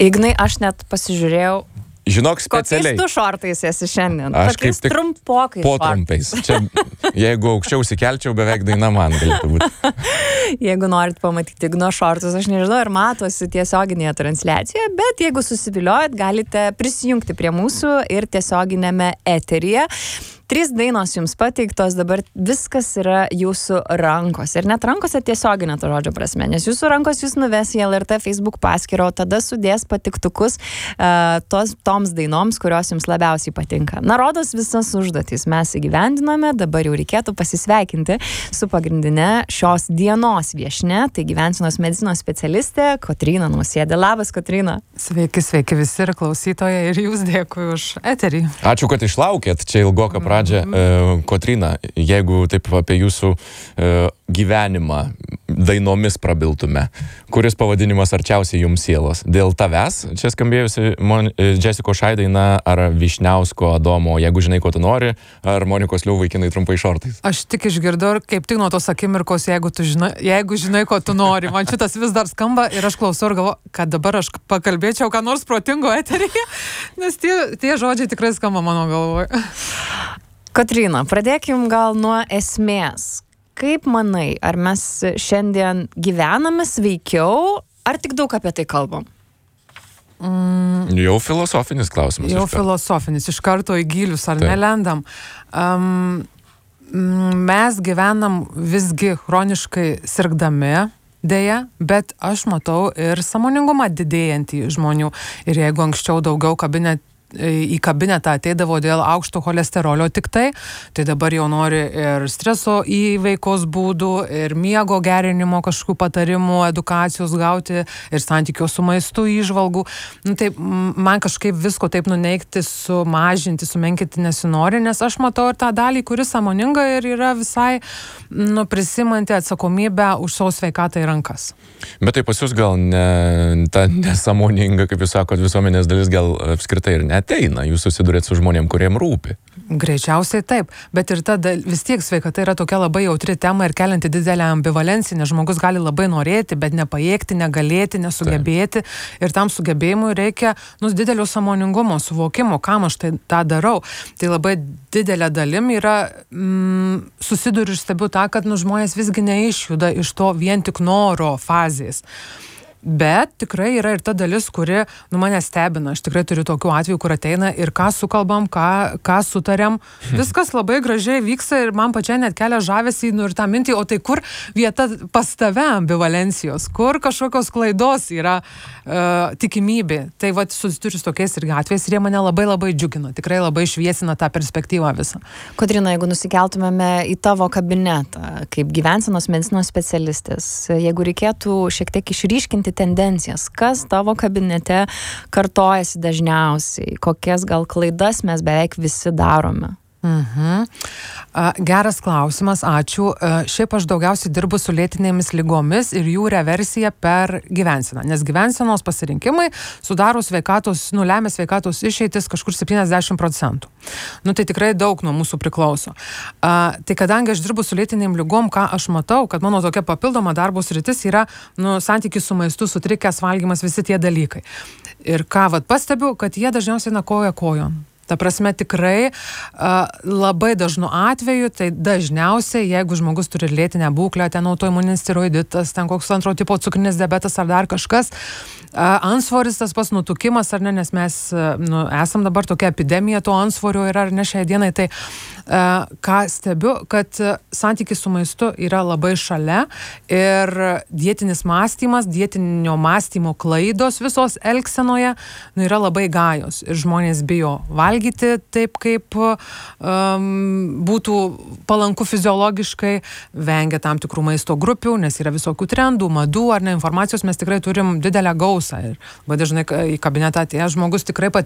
Ignai, aš net pasižiūrėjau, Žinok, specialiai. kokiais tu šortais esi šiandien. Aš Tokiais kaip tik trumpokais po šortais. trumpais. Čia, jeigu aukščiau sikelčiau, beveik daina man galėtų būti. Jeigu norit pamatyti Igno šortus, aš nežinau, ar matosi tiesioginėje transliacijoje, bet jeigu susiviliojat, galite prisijungti prie mūsų ir tiesioginėme eteryje. 3 dainos jums pateiktos, dabar viskas yra jūsų rankose. Ir net rankose tiesioginė to žodžio prasme, nes jūsų rankos jūs nuves į LRT Facebook paskyrą, o tada sudės patiktukus toms dainoms, kurios jums labiausiai patinka. Na, rodos visas užduotys mes įgyvendinome, dabar jau reikėtų pasisveikinti su pagrindinė šios dienos viešne, tai gyvensenos medicinos specialistė Kotryna Nausėdė. Labas, Kotryna. Sveiki visi ir klausytojai, ir jūs dėkui už eterį. Ačiū, kad išlaukėt. Čia ilgoka pradžia. Kotryna, jeigu taip apie jūsų gyvenimą dainomis prabiltume, kuris pavadinimas arčiausiai jums sielos? Dėl tavęs, čia skambėjusi Jessica Šai daina, ar Vyšniausko Adomo, jeigu žinai, ko tu nori, ar Monikos Liu Vaikinai trumpai šortais? Aš tik išgirdau ir kaip tik nuo tos akimirkos, jeigu žinai, ko tu nori. Man šitas vis dar skamba ir aš klausau ir galvoju, kad dabar aš pakalbėčiau ką nors protingo eteryje, nes tie žodžiai tikrai skamba mano galvoje. Kotryna, pradėkim gal nuo esmės. Kaip manai, ar mes šiandien gyvename sveikiau, ar tik daug apie tai kalbam? Jau filosofinis klausimas. Jau filosofinis, iš karto į gilius, ar nelendam. Mes gyvenam visgi chroniškai sirgdami, deja, bet aš matau ir sąmoningumą didėjantį žmonių. Ir jeigu anksčiau daugiau į kabinetą ateidavo dėl aukšto cholesterolio tik tai dabar jau nori ir streso įveikos būdų, ir miego gerinimo kažkokių patarimų, edukacijos gauti, ir santykio su maistu įžvalgų. Taip, man kažkaip visko taip nuneigti, sumažinti, sumenkinti nesinori, nes aš matau ir tą dalį, kuri sąmoninga ir yra visai prisimanti atsakomybę už savo sveikatą į rankas. Bet tai pas jūs gal ta nesąmoninga, kaip jūs sakot, visuomenės dalis gal apskritai ir neteina, jūs susidurėt su žmonėm, kuriem rūpi. Greičiausiai taip, bet ir tada vis tiek sveikata yra tokia labai jautri tema ir kelianti didelę ambivalenciją, nes žmogus gali labai norėti, bet nepajėgti, negalėti, nesugebėti. Ir tam sugebėjimui reikia didelio sąmoningumo, suvokimo, kam aš tą darau. Tai labai didelė dalim yra susiduriu ir stebiu tą, kad žmonės visgi neišjuda iš to vien tik noro fazės. Bet tikrai yra ir ta dalis, kuri mane stebina. Aš tikrai turiu tokių atvejų, kur ateina ir ką sukalbam, ką sutariam. Viskas labai gražiai vyksta ir man pačiai net kelia žavesį ir tą mintį, o tai kur vieta pas tave ambivalencijos, kur kažkokios klaidos yra tikimybė. Tai susituriu su tokiais irgi atvejais ir jie mane labai labai džiugina. Tikrai labai šviesina tą perspektyvą visą. Kotryna, jeigu nusikeltumėme į tavo kabinetą, kaip gyvensenos medicinos specialistės, jeigu reikėtų šiek tiek išryškinti tendencijas, kas tavo kabinete kartojasi dažniausiai, kokias gal klaidas mes beveik visi darome? Geras klausimas, ačiū. Šiaip aš daugiausiai dirbu su lėtinėmis ligomis ir jų reversija per gyvenseną, nes gyvensenos pasirinkimai sudaro lemia sveikatos išeitis kažkur 70%. Tai tikrai daug nuo mūsų priklauso. Tai kadangi aš dirbu su lėtinėm ligom, ką aš matau, kad mano tokia papildoma darbo sritis yra santykis su maistu, sutrikęs valgymas, visi tie dalykai. Ir ką pastebiu, kad jie dažniausiai koja kojon. Ta prasme, tikrai labai dažnu atveju, tai dažniausiai, jeigu žmogus turi lėtinę būklę, ten autoimuninis tiroiditas, ten koks antro tipo cukrinis diabetas ar dar kažkas, antsvoris, tas pats nutukimas, ar ne, nes mes esam dabar tokia epidemija to antsvorio yra, ar ne šiai dienai, tai ką stebiu, kad santykis su maistu yra labai šalia ir dietinis mąstymas, dietinio mąstymo klaidos visos elgsenoje yra labai gajos ir žmonės bijo valgyti taip, kaip būtų palanku fiziologiškai, vengia tam tikrų maisto grupių, nes yra visokių trendų, madų ar ne informacijos, mes tikrai turim didelę gausą ir dažnai į kabinetą atėjęs žmogus tikrai